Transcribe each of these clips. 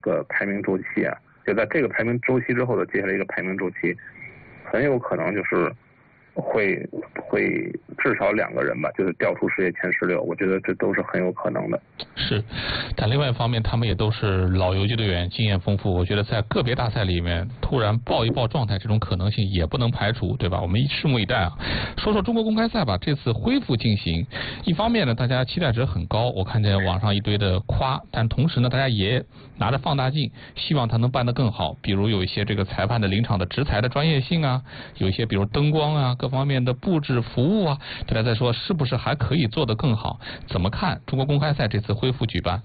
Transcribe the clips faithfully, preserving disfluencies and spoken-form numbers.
个排名周期啊，就在这个排名周期之后的接下来一个排名周期，很有可能就是会会至少两个人吧，就是掉出世界前十六，我觉得这都是很有可能的。 是，但另外一方面，他们也都是老游击队员，经验丰富。我觉得在个别大赛里面突然爆一爆状态，这种可能性也不能排除，对吧？我们拭目以待啊。说说中国公开赛吧，这次恢复进行，一方面呢，大家期待值很高，我看见网上一堆的夸，但同时呢，大家也拿着放大镜，希望他能办得更好。比如有一些这个裁判的临场的执裁的专业性啊，有一些比如灯光啊，各方面的布置服务啊，大家在说是不是还可以做得更好？怎么看中国公开赛这次恢复举办？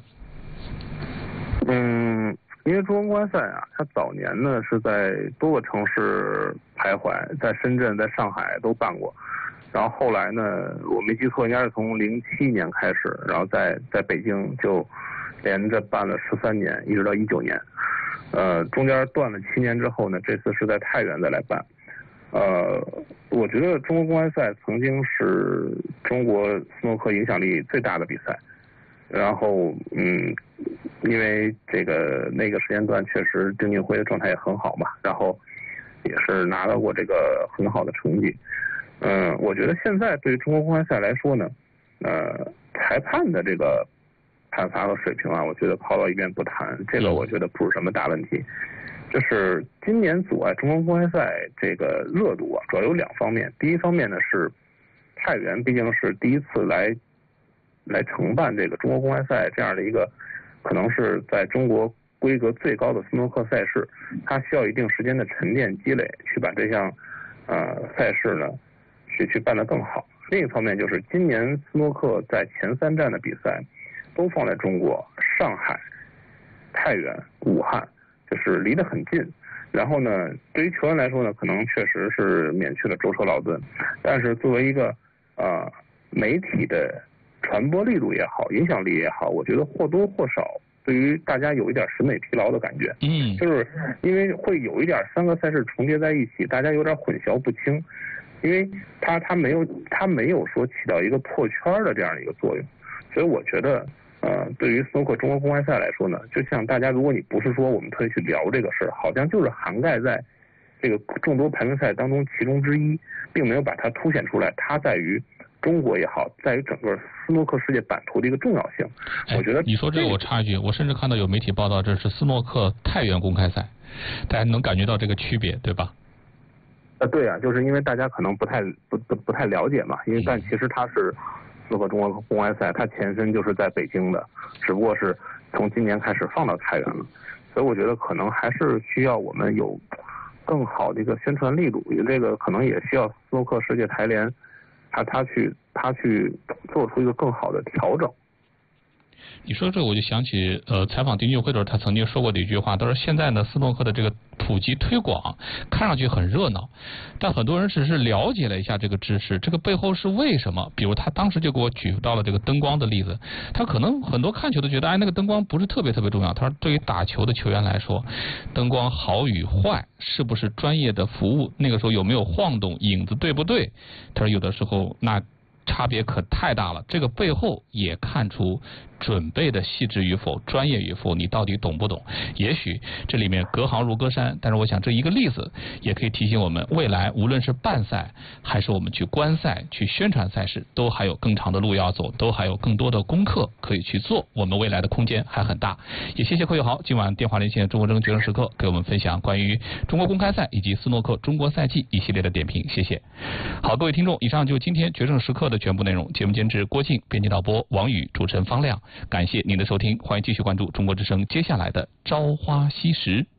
嗯，因为中国公开赛啊，它早年呢是在多个城市徘徊，在深圳、在上海都办过，然后后来呢，我没记错，应该是从零七年开始，然后在在北京就连着办了十三年，一直到一九年，呃，中间断了七年之后呢，这次是在太原再来办。呃，我觉得中国公开赛曾经是中国斯诺克影响力最大的比赛，然后嗯，因为这个那个时间段确实丁俊晖的状态也很好嘛，然后也是拿到过这个很好的成绩。嗯、呃，我觉得现在对于中国公开赛来说呢，呃，裁判的这个判罚和水平啊，我觉得抛到一边不谈，这个我觉得不是什么大问题。就是今年阻碍中国公开赛这个热度啊，主要有两方面。第一方面呢是太原毕竟是第一次来来承办这个中国公开赛这样的一个可能是在中国规格最高的斯诺克赛事，它需要一定时间的沉淀积累，去把这项呃赛事呢去去办得更好。另一方面就是今年斯诺克在前三站的比赛都放在中国上海、太原、武汉。就是离得很近，然后呢，对于球员来说呢，可能确实是免去了舟车劳顿，但是作为一个呃媒体的传播力度也好，影响力也好，我觉得或多或少对于大家有一点审美疲劳的感觉。 嗯， 就是因为会有一点三个赛事重叠在一起，大家有点混淆不清，因为它它没有它没有说起到一个破圈的这样的一个作用，所以我觉得。呃，对于斯诺克中国公开赛来说呢，就像大家，如果你不是说我们特意去聊这个事儿，好像就是涵盖在这个众多排名赛当中其中之一，并没有把它凸显出来。它在于中国也好，在于整个斯诺克世界版图的一个重要性。我觉得、 哎、你说这个我插一句，我甚至看到有媒体报道这是斯诺克太原公开赛，大家能感觉到这个区别，对吧？ 呃，对啊，就是因为大家可能不太不不不太了解嘛，因为但其实它是。斯诺克中国公开赛，它前身就是在北京的，只不过是从今年开始放到太原了，所以我觉得可能还是需要我们有更好的一个宣传力度，这个可能也需要斯诺克世界台联，他他去他去做出一个更好的调整。 你说这个我就想起呃，采访丁俊晖的时候，他曾经说过的一句话，他说现在呢斯诺克的这个普及推广看上去很热闹，但很多人只是了解了一下这个知识，这个背后是为什么？比如他当时就给我举到了这个灯光的例子，他可能很多看球都觉得哎那个灯光不是特别特别重要，他说对于打球的球员来说，灯光好与坏是不是专业的服务，那个时候有没有晃动影子对不对？他说有的时候那差别可太大了，这个背后也看出准备的细致与否、专业与否，你到底懂不懂？也许这里面隔行如隔山，但是我想这一个例子也可以提醒我们，未来无论是办赛还是我们去观赛、去宣传赛事，都还有更长的路要走，都还有更多的功课可以去做，我们未来的空间还很大。也谢谢寇友豪今晚电话连线中国之声决胜时刻给我们分享关于中国公开赛以及斯诺克中国赛季一系列的点评，谢谢。好，各位听众，以上就是今天决胜时刻的全部内容。节目监制郭靖，编辑导播王宇，主持人方亮。感谢您的收听，欢迎继续关注中国之声接下来的朝花夕拾。